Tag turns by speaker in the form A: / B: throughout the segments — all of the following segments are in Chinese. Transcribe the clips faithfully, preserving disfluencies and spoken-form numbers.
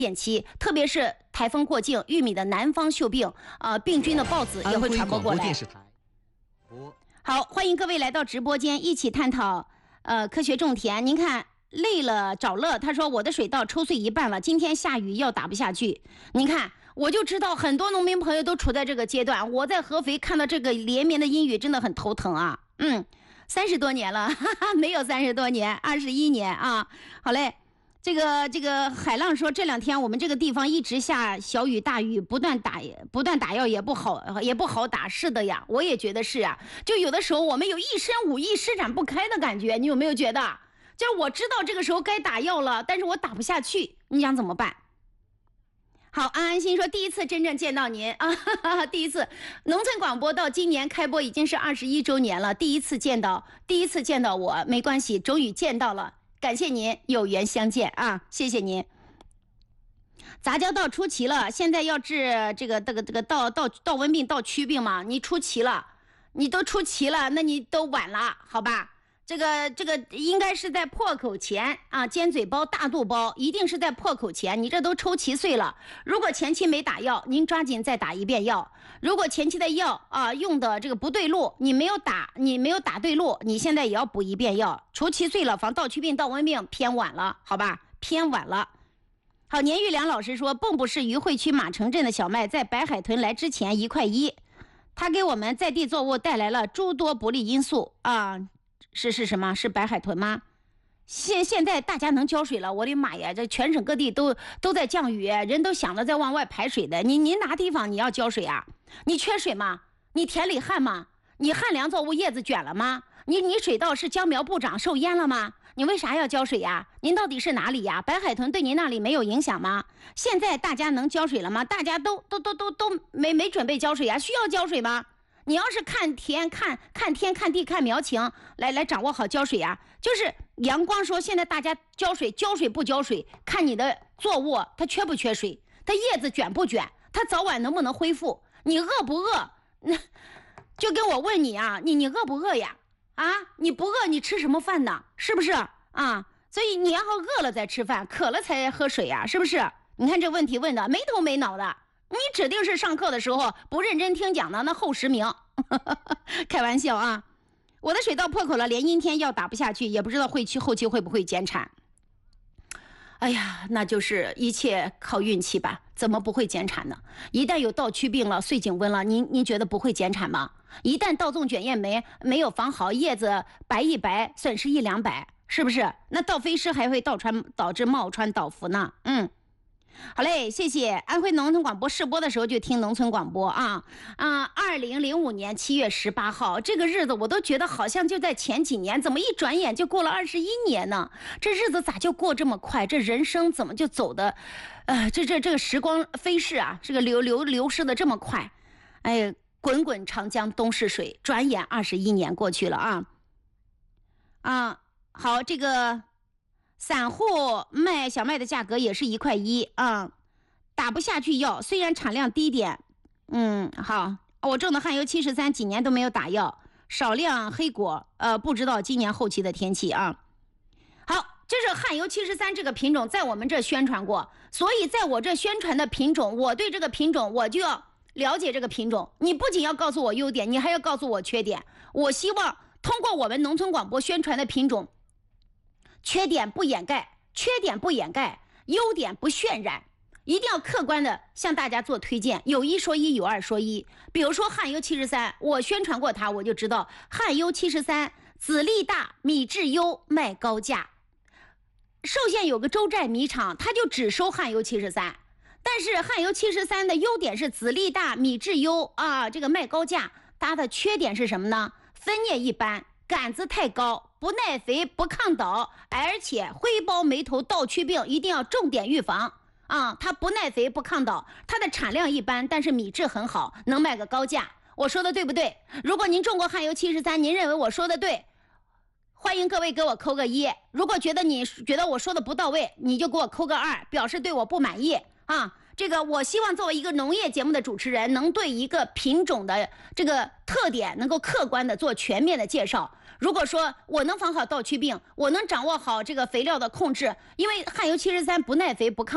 A: 险期，特别是台风过境，玉米的南方锈病，呃，病菌的孢子也会传播过来。好，欢迎各位来到直播间，一起探讨呃科学种田。您看，累了找乐，他说我的水稻抽穗一半了，今天下雨要打不下去。您看，我就知道很多农民朋友都处在这个阶段。我在合肥看到这个连绵的阴雨，真的很头疼啊。嗯，三十多年了，哈哈，没有三十多年，二十一年啊。好嘞。这个这个海浪说，这两天我们这个地方一直下小雨大雨，不断打不断打药也不好也不好打。是的呀，我也觉得是啊。就有的时候我们有一身武艺施展不开的感觉，你有没有觉得？就是我知道这个时候该打药了，但是我打不下去，你想怎么办？好，安安心说第一次真正见到您啊，哈哈，第一次农村广播到今年开播已经是二十一周年了，第一次见到第一次见到我，没关系，终于见到了。感谢您，有缘相见啊！谢谢您。杂交稻出齐了，现在要治这个这个这个稻稻稻瘟病、稻蛆病嘛？你出齐了，你都出齐了，那你都晚了，好吧？这个这个应该是在破口前啊，尖嘴包、大肚包，一定是在破口前。你这都抽齐穗了，如果前期没打药，您抓紧再打一遍药。如果前期的药啊用的这个不对路，你没有打，你没有打对路，你现在也要补一遍药。除齐穗了，防稻蛆病、稻瘟病偏晚了，好吧？偏晚了。好，年玉良老师说，蚌埠市余惠区马城镇的小麦在白海豚来之前一块一，它给我们在地作物带来了诸多不利因素啊。是是什么？是白海豚吗？现现在大家能浇水了，我的妈呀！这全省各地都都在降雨，人都想着在往外排水的。你您哪地方你要浇水啊？你缺水吗？你田里旱吗？你旱粮作物叶子卷了吗？你你水稻是秧苗不长受淹了吗？你为啥要浇水呀？您到底是哪里呀？白海豚对您那里没有影响吗？现在大家能浇水了吗？大家都都都都都没没准备浇水呀？需要浇水吗？你要是看田看看天看地看苗情来来掌握好浇水啊，就是阳光说现在大家浇水浇水不浇水，看你的作物它缺不缺水，它叶子卷不卷，它早晚能不能恢复，你饿不饿？那就跟我问你啊，你你饿不饿呀？啊，你不饿你吃什么饭呢？是不是啊？所以你要饿了再吃饭，渴了才喝水呀，是不是？你看这问题问的没头没脑的。你指定是上课的时候不认真听讲的，那后十名开玩笑啊。我的水稻破口了，连阴天药打不下去，也不知道会去后期会不会减产。哎呀，那就是一切靠运气吧，怎么不会减产呢？一旦有稻蛆病了，穗颈瘟了，您您觉得不会减产吗？一旦稻种卷叶酶没有防好，叶子白一白，损失一两百，是不是？那稻飞失还会倒穿导致冒穿倒伏呢。嗯。好嘞，谢谢。安徽农村广播试播的时候就听农村广播啊啊！二零零五年七月十八号这个日子，我都觉得好像就在前几年，怎么一转眼就过了二十一年呢？这日子咋就过这么快？这人生怎么就走的，呃，这这这个时光飞逝啊，这个流流流失的这么快？哎，滚滚长江东逝水，转眼二十一年过去了啊啊！好，这个。散户卖小麦的价格也是一块一啊，打不下去药，虽然产量低点，嗯，好，我种的汉油七十三几年都没有打药，少量黑果，呃，不知道今年后期的天气啊。好，这是汉油七十三这个品种在我们这宣传过，所以在我这宣传的品种，我对这个品种我就要了解这个品种。你不仅要告诉我优点，你还要告诉我缺点。我希望通过我们农村广播宣传的品种。缺点不掩盖，缺点不掩盖，优点不渲染，一定要客观的向大家做推荐，有一说一，有二说一。比如说汉优七十三，我宣传过它，我就知道汉优七十三籽粒大，米质优，卖高价。寿县有个周寨米厂，它就只收汉优七十三，但是汉优七十三的优点是籽粒大，米质优啊，这个卖高价。它的缺点是什么呢？分叶一般，杆子太高。不耐肥不抗倒，而且灰包霉头稻蛆病一定要重点预防啊！它不耐肥不抗倒，它的产量一般，但是米质很好，能卖个高价。我说的对不对？如果您种过汉油七十三，您认为我说的对，欢迎各位给我扣个一。如果觉得你觉得我说的不到位，你就给我扣个二，表示对我不满意啊！这个我希望作为一个农业节目的主持人，能对一个品种的这个特点能够客观的做全面的介绍。如果说我能防好稻蛆病，我能掌握好这个肥料的控制，因为汉油七十三不耐肥不抗倒，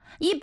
A: 一般